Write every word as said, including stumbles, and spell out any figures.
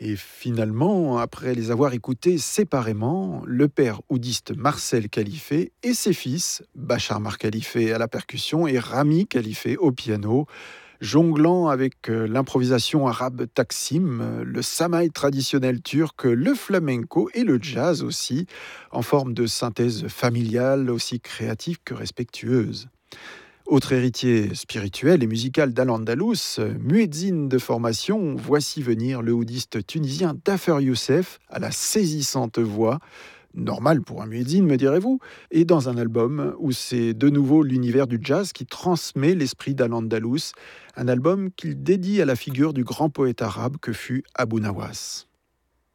Et finalement, après les avoir écoutés séparément, le père oudiste Marcel Khalife et ses fils, Bachar Mar Khalife à la percussion et Rami Khalife au piano, jonglant avec euh, l'improvisation arabe taksim, euh, le samaï traditionnel turc, le flamenco et le jazz aussi, en forme de synthèse familiale aussi créative que respectueuse. Autre héritier spirituel et musical d'Al-Andalus, muezzin de formation, voici venir le oudiste tunisien Dafer Youssef à la saisissante voix, normal pour un muezzin me direz-vous, et dans un album où c'est de nouveau l'univers du jazz qui transmet l'esprit d'Al-Andalus, un album qu'il dédie à la figure du grand poète arabe que fut Abou Nawas.